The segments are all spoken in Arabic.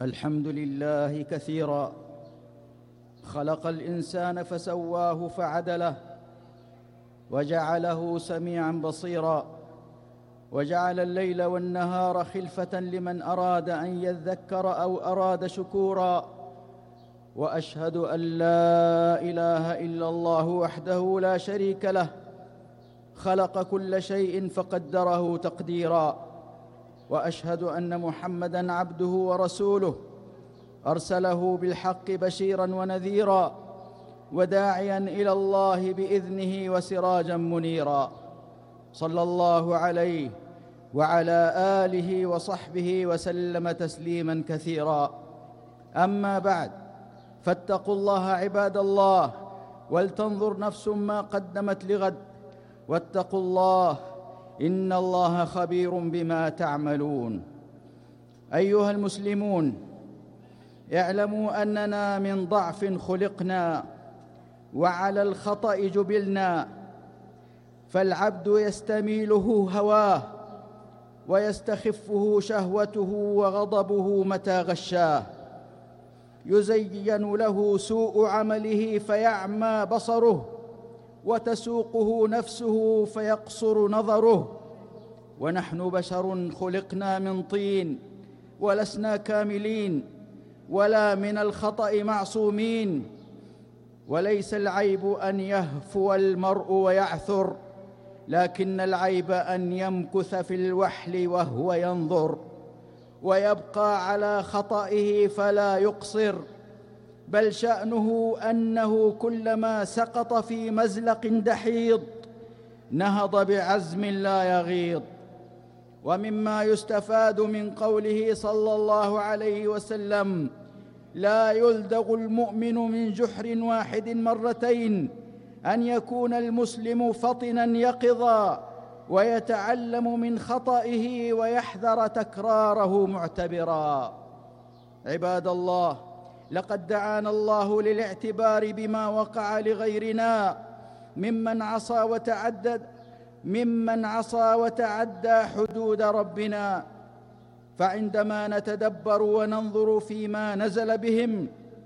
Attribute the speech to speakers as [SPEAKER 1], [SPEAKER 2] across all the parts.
[SPEAKER 1] الحمد لله كثيرا، خلق الإنسان فسواه فعدله، وجعله سميعا بصيرا، وجعل الليل والنهار خلفة لمن أراد أن يذكر أو أراد شكورا. وأشهد أن لا إله إلا الله وحده لا شريك له، خلق كل شيء فقدره تقديرا. وأشهد أن محمدًا عبده ورسوله، أرسله بالحق بشيرا ونذيرا، وداعيا إلى الله بإذنه وسراجا منيرا. صلى الله عليه وعلى آله وصحبه وسلم تسليما كثيرا. أما بعد، فاتقوا الله عباد الله، ولتنظر نفس ما قدمت لغد، واتقوا الله إن الله خبير بما تعملون. أيها المسلمون، اعلموا أننا من ضعف خلقنا، وعلى الخطأ جبلنا، فالعبد يستميله هواه، ويستخفه شهوته وغضبه متى غشاه. يزين له سوء عمله فيعمى بصره، وتسوقه نفسه فيقصر نظره. ونحن بشر خلقنا من طين، ولسنا كاملين، ولا من الخطأ معصومين. وليس العيب أن يهفو المرء ويعثر، لكن العيب أن يمكث في الوحل وهو ينظر، ويبقى على خطئه فلا يقصر. بل شأنه أنه كلما سقط في مزلق دحيض نهض بعزم لا يغيض. ومما يستفاد من قوله صلى الله عليه وسلم: لا يلدغ المؤمن من جحر واحد مرتين، أن يكون المسلم فطنا يقظا، ويتعلم من خطئه ويحذر تكراره معتبرا. عباد الله، لقد دعانا الله للاعتبار بما وقع لغيرنا ممن عصى وتعدى حدود ربنا. فعندما نتدبر وننظر فيما نزل بهم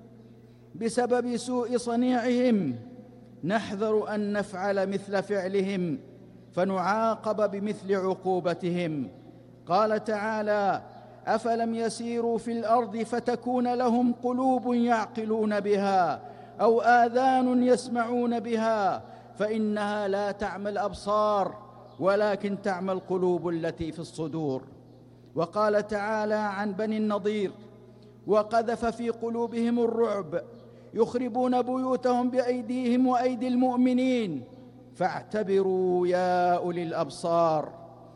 [SPEAKER 1] بسبب سوء صنيعهم، نحذر أن نفعل مثل فعلهم فنعاقب بمثل عقوبتهم. قال تعالى: أفلم يسيروا في الأرض فتكون لهم قلوب يعقلون بها أو آذان يسمعون بها، فإنها لا تعمى الأبصار ولكن تعمى القلوب التي في الصدور. وقال تعالى عن بني النضير: وقذف في قلوبهم الرعب يخربون بيوتهم بأيديهم وأيدي المؤمنين فاعتبروا يا أولي الأبصار.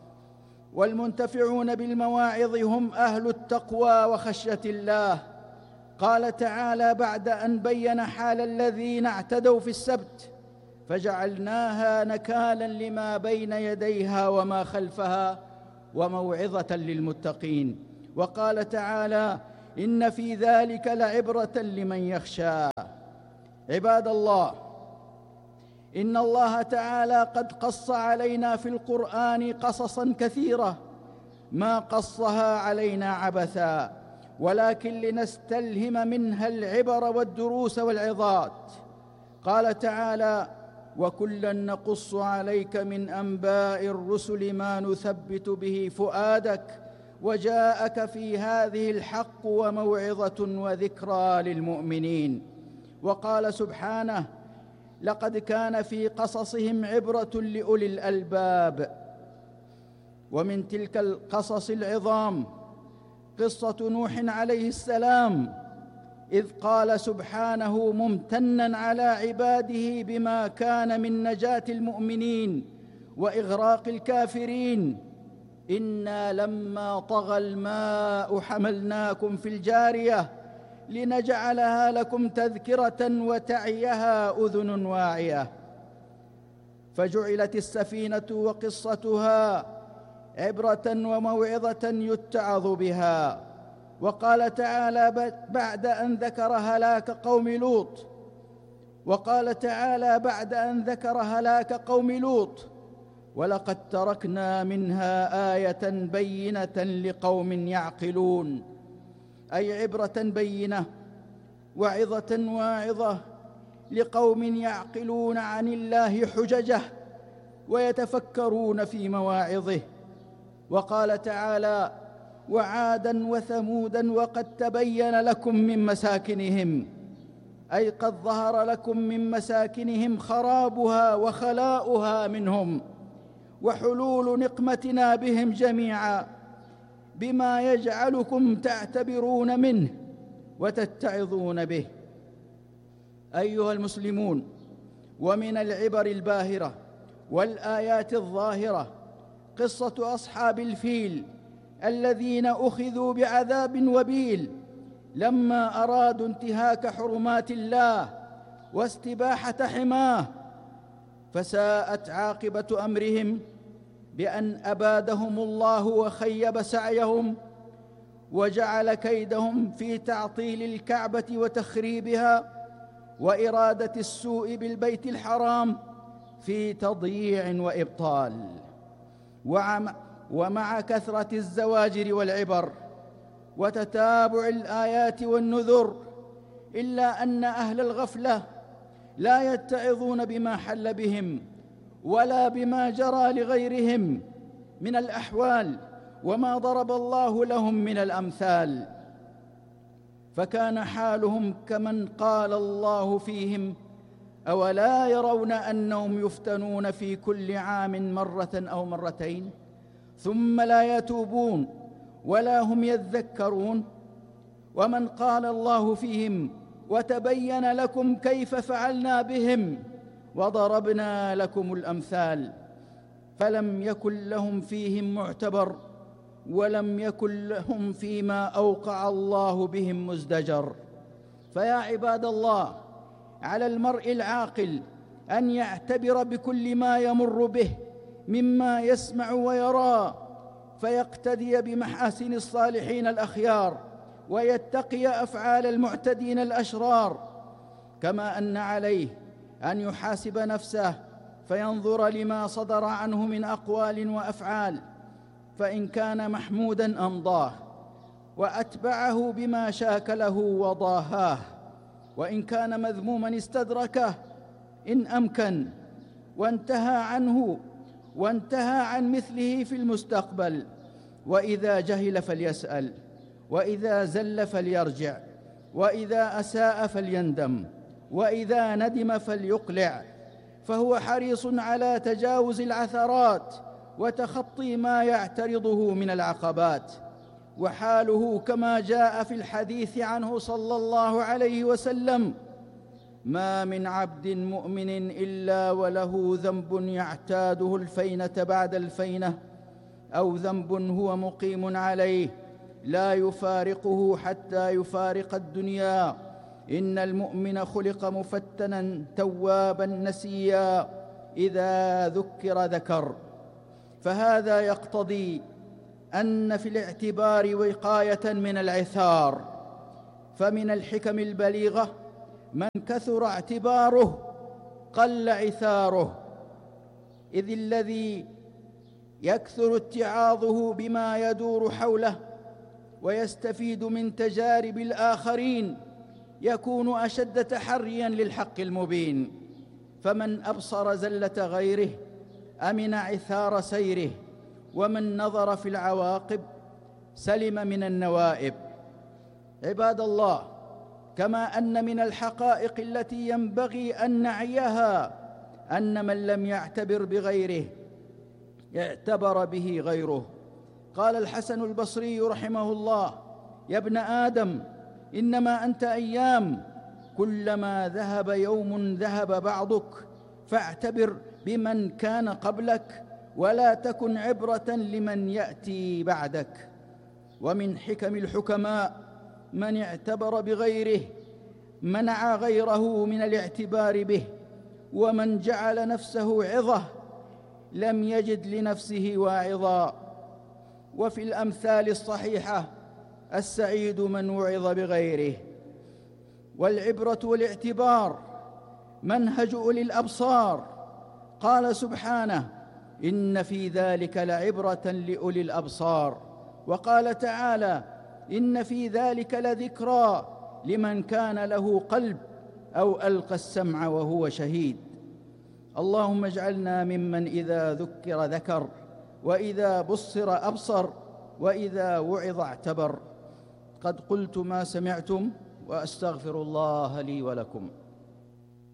[SPEAKER 1] والمنتفعون بالمواعظ هم أهل التقوى وخشية الله. قال تعالى بعد أن بين حال الذين اعتدوا في السبت: فجعلناها نكالا لما بين يديها وما خلفها وموعظة للمتقين. وقال تعالى: إن في ذلك لعبرة لمن يخشى. عباد الله، إن الله تعالى قد قص علينا في القرآن قصصا كثيرة ما قصها علينا عبثا، ولكن لنستلهم منها العبر والدروس والعظات. قال تعالى: وكلا نقص عليك من أنباء الرسل ما نثبت به فؤادك، وجاءك في هذه الحق وموعظة وذكرى للمؤمنين. وقال سبحانه: لقد كان في قصصهم عبرة لأولي الألباب. ومن تلك القصص العظام قصة نوح عليه السلام، إذ قال سبحانه ممتناً على عباده بما كان من نجاة المؤمنين وإغراق الكافرين: إنا لما طغى الماء حملناكم في الجارية لنجعلها لكم تذكرة وتعيها أذن واعية. فجعلت السفينة وقصتها عبرة وموعظة يتعظ بها. وقال تعالى بعد أن ذكر هلاك قوم لوط: ولقد تركنا منها آية بينة لقوم يعقلون. أي عبرة بينة وعظة واعظة لقوم يعقلون عن الله حججه ويتفكرون في مواعظه. وقال تعالى: وعادا وثمودا وقد تبين لكم من مساكنهم، أي قد ظهر لكم من مساكنهم خرابها وخلاؤها منهم، وحلول نقمتنا بهم جميعا، بما يجعلكم تعتبرون منه وتتعظون به. أيها المسلمون، ومن العبر الباهرة والآيات الظاهرة قصة أصحاب الفيل الذين أخذوا بعذاب وبيل لما أرادوا انتهاك حرمات الله واستباحة حماه، فساءت عاقبة أمرهم بأن أبادهم الله وخيب سعيهم، وجعل كيدهم في تعطيل الكعبة وتخريبها، وإرادة السوء بالبيت الحرام في تضييع وإبطال. ومع كثرة الزواجر والعبر وتتابع الآيات والنذر، إلا أن أهل الغفلة لا يتعظون بما حل بهم ولا بما جرى لغيرهم من الأحوال وما ضرب الله لهم من الأمثال، فكان حالهم كمن قال الله فيهم: أولا يرون أنهم يفتنون في كل عام مرة أو مرتين ثم لا يتوبون ولا هم يذكرون. ومن قال الله فيهم: وتبين لكم كيف فعلنا بهم وضربنا لكم الأمثال، فلم يكن لهم فيهم معتبر، ولم يكن لهم فيما أوقع الله بهم مزدجر. فيا عباد الله، على المرء العاقل أن يعتبر بكل ما يمر به مما يسمع ويرى، فيقتدي بمحاسن الصالحين الأخيار ويتقي أفعال المعتدين الأشرار، كما أن عليه أن يحاسب نفسه فينظر لما صدر عنه من أقوال وأفعال، فإن كان محموداً أمضاه وأتبعه بما شاكله وضاهاه، وإن كان مذموماً استدركه إن أمكن، وانتهى عنه وانتهى عن مثله في المستقبل. وإذا جهل فليسأل، وإذا زل فليرجع، وإذا أساء فليندم، وإذا ندم فليقلع، فهو حريص على تجاوز العثرات وتخطي ما يعترضه من العقبات. وحاله كما جاء في الحديث عنه صلى الله عليه وسلم: ما من عبد مؤمن إلا وله ذنب يعتاده الفينة بعد الفينة، أو ذنب هو مقيم عليه لا يفارقه حتى يفارق الدنيا. إن المؤمن خلق مفتنا توابا نسيا، إذا ذكر ذكر. فهذا يقتضي أن في الاعتبار وقاية من العثار. فمن الحكم البليغة: من كثر اعتباره قل عثاره، إذ الذي يكثر اتعاظه بما يدور حوله ويستفيد من تجارب الآخرين يكون أشد تحرياً للحق المبين. فمن أبصر زلة غيره أمن عثار سيره، ومن نظر في العواقب سلم من النوائب. عباد الله، كما أن من الحقائق التي ينبغي أن نعيها أن من لم يعتبر بغيره اعتبر به غيره. قال الحسن البصري رحمه الله: يا ابن آدم، إنما أنت أيام، كلما ذهب يوم ذهب بعضك، فاعتبر بمن كان قبلك ولا تكن عبرة لمن يأتي بعدك. ومن حكم الحكماء: من اعتبر بغيره منع غيره من الاعتبار به، ومن جعل نفسه عظة لم يجد لنفسه واعظا. وفي الأمثال الصحيحة: السعيد من وعظ بغيره. والعبرة والاعتبار منهج أولي الأبصار. قال سبحانه: إن في ذلك لعبرة لأولي الأبصار. وقال تعالى: إن في ذلك لذكرى لمن كان له قلب أو ألقى السمع وهو شهيد. اللهم اجعلنا ممن إذا ذكر ذكر، وإذا بصر أبصر، وإذا وعظ اعتبر. قد قلت ما سمعتم، وأستغفر الله لي ولكم.